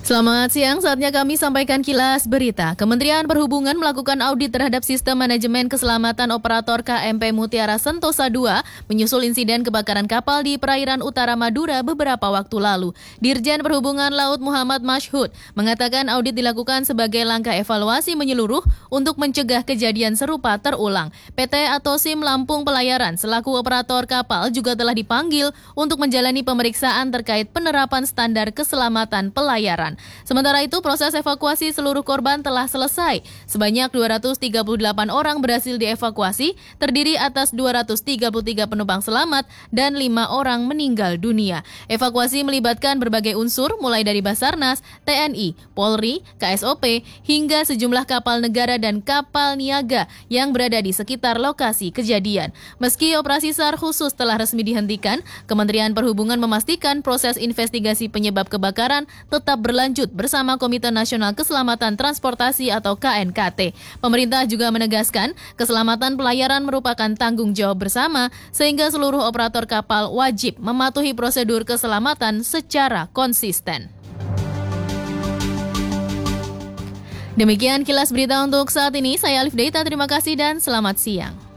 Selamat siang, saatnya kami sampaikan kilas berita. Kementerian Perhubungan melakukan audit terhadap sistem manajemen keselamatan operator KMP Mutiara Sentosa II menyusul insiden kebakaran kapal di perairan utara Madura beberapa waktu lalu. Dirjen Perhubungan Laut Muhammad Mashhud mengatakan audit dilakukan sebagai langkah evaluasi menyeluruh untuk mencegah kejadian serupa terulang. PT Atosim Lampung Pelayaran selaku operator kapal juga telah dipanggil untuk menjalani pemeriksaan terkait penerapan standar keselamatan pelayaran. Sementara itu, proses evakuasi seluruh korban telah selesai. Sebanyak 238 orang berhasil dievakuasi, terdiri atas 233 penumpang selamat dan 5 orang meninggal dunia. Evakuasi melibatkan berbagai unsur, mulai dari Basarnas, TNI, Polri, KSOP, hingga sejumlah kapal negara dan kapal niaga yang berada di sekitar lokasi kejadian. Meski operasi SAR khusus telah resmi dihentikan, Kementerian Perhubungan memastikan proses investigasi penyebab kebakaran tetap berlanjut bersama Komite Nasional Keselamatan Transportasi atau KNKT. Pemerintah juga menegaskan keselamatan pelayaran merupakan tanggung jawab bersama sehingga seluruh operator kapal wajib mematuhi prosedur keselamatan secara konsisten. Demikian kilas berita untuk saat ini. Saya Alif Deita, terima kasih dan selamat siang.